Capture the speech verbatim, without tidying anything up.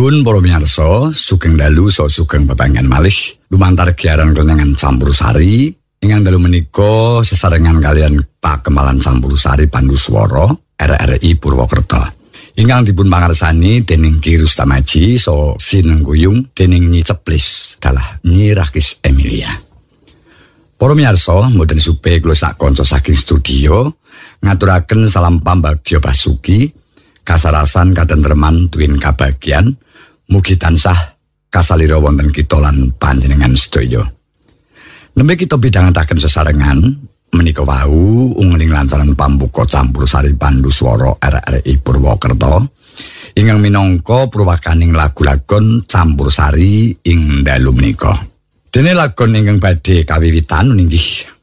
Nuwun para miyarsa, sugeng dalu so sugeng bebangan malih lumantar giaran kelenengan Campursari ingkang dalu menika sesarengan kalian Pakemalan Campursari Panduswara R R I Purwokerto. Ingkang dipun pangarsani dening Ki Rustamaji so sinengguyung dening Nyi Ceplis dalah Nyi Rakis Emilia. Para miyarsa, mboten supe kula sak kanca saking studio ngaturaken salam pambagya basuki kasarasan katentreman tuwin kabagyan mugi tansah kasalira wonten kita lan panjenengan sedaya. Nembe kita bidhangetaken sesarengan menika wau ungling lancaran pambuka Campursari Panduswara R R I Purwokerto ingkang minangka purwakaning lagu-lagon Campursari ing dalu menika. Dene lagon ingkang badhe kawiwitan inggih